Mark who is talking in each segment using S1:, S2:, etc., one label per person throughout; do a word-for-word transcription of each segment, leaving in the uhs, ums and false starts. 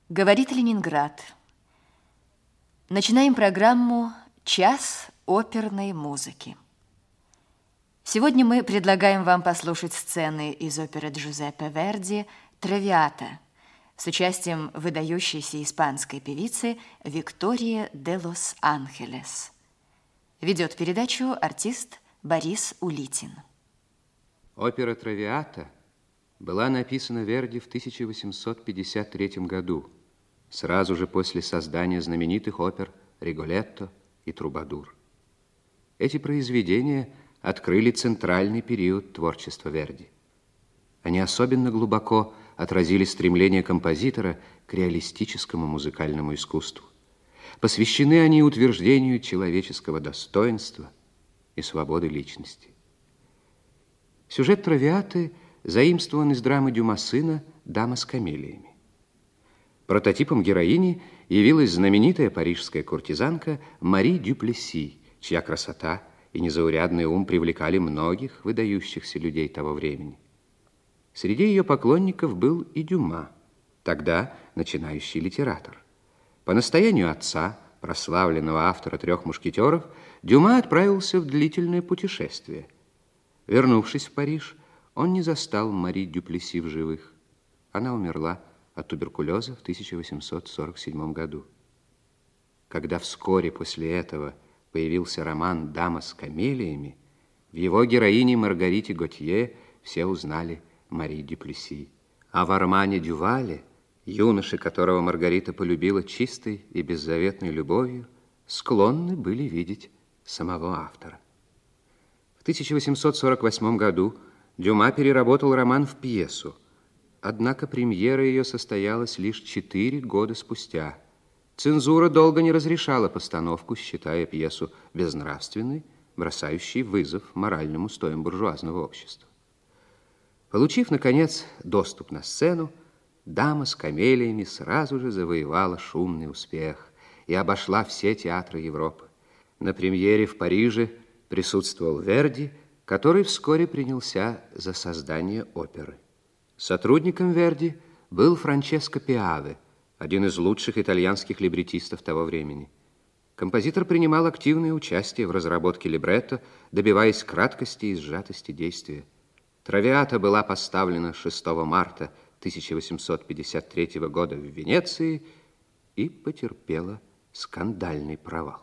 S1: Говорит Ленинград. Начинаем программу «Час оперной музыки». Сегодня мы предлагаем вам послушать сцены из оперы Джузеппе Верди «Травиата» с участием выдающейся испанской певицы Виктории де лос Анхелес. Ведет передачу артист Борис Улитин.
S2: Опера «Травиата» была написана Верди в тысяча восемьсот пятьдесят третьем году, сразу же после создания знаменитых опер «Риголетто» и «Трубадур». Эти произведения открыли центральный период творчества Верди. Они особенно глубоко отразили стремление композитора к реалистическому музыкальному искусству. Посвящены они утверждению человеческого достоинства и свободы личности. Сюжет «Травиаты» заимствован из драмы Дюма сына «Дама с камелиями». Прототипом героини явилась знаменитая парижская куртизанка Мари Дюплесси, чья красота и незаурядный ум привлекали многих выдающихся людей того времени. Среди ее поклонников был и Дюма, тогда начинающий литератор. По настоянию отца, прославленного автора «Трех мушкетеров», Дюма отправился в длительное путешествие. Вернувшись в Париж, он не застал Мари Дюплесси в живых. Она умерла от туберкулеза в тысяча восемьсот сорок седьмом году. Когда вскоре после этого появился роман «Дама с камелиями», в его героине Маргарите Готье все узнали Мари Дюплесси. А в романе Дювале, юноше, которого Маргарита полюбила чистой и беззаветной любовью, склонны были видеть самого автора. В тысяча восемьсот сорок восьмом году Дюма переработал роман в пьесу, однако премьера ее состоялась лишь четыре года спустя. Цензура долго не разрешала постановку, считая пьесу безнравственной, бросающей вызов моральным устоям буржуазного общества. Получив, наконец, доступ на сцену, «Дама с камелиями» сразу же завоевала шумный успех и обошла все театры Европы. На премьере в Париже присутствовал Верди, который вскоре принялся за создание оперы. Сотрудником Верди был Франческо Пиаве, один из лучших итальянских либреттистов того времени. Композитор принимал активное участие в разработке либретто, добиваясь краткости и сжатости действия. «Травиата» была поставлена шестого марта тысяча восемьсот пятьдесят третьего года в Венеции и потерпела скандальный провал.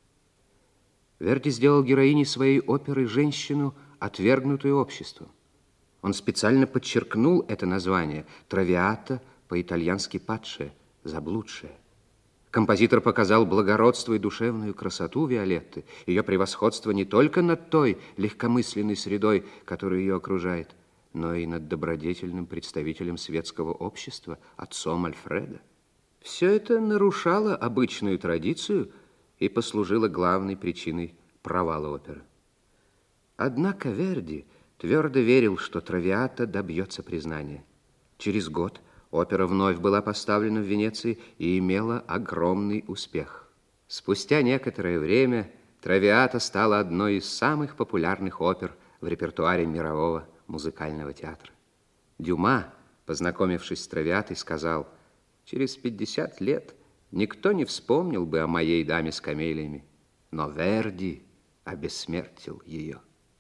S2: Верди сделал героиней своей оперы женщину, отвергнутую обществом. Он специально подчеркнул это название «Травиата», по-итальянски «падшая», «заблудшая». Композитор показал благородство и душевную красоту Виолетты, ее превосходство не только над той легкомысленной средой, которая ее окружает, но и над добродетельным представителем светского общества, отцом Альфреда. Все это нарушало обычную традицию и послужило главной причиной провала оперы. Однако Верди твердо верил, что «Травиата» добьется признания. Через год опера вновь была поставлена в Венеции и имела огромный успех. Спустя некоторое время «Травиата» стала одной из самых популярных опер в репертуаре мирового музыкального театра. Дюма, познакомившись с «Травиатой», сказал: «Через пятьдесят лет никто не вспомнил бы о моей даме с камелиями, но Верди обессмертил ее».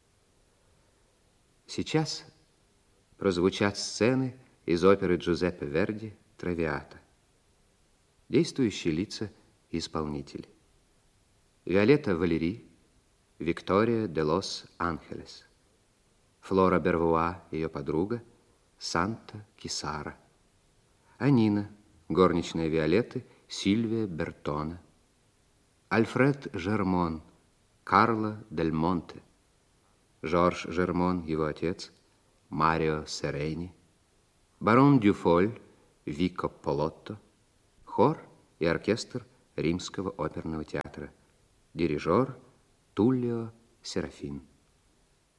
S2: Сейчас прозвучат сцены из оперы Джузеппе Верди «Травиата». Действующие лица и исполнители: Виолетта Валери, Виктория де лос Анхелес, Флора Бервуа, ее подруга, Санта Кисара, Анина, горничная Виолетты, Сильвия Бертона, Альфред Жермон, Карло дель Монте, Жорж Жермон, его отец, Марио Серени, барон Дюфоль, Вико Полотто, хор и оркестр Римского оперного театра, дирижер Туллио Серафин.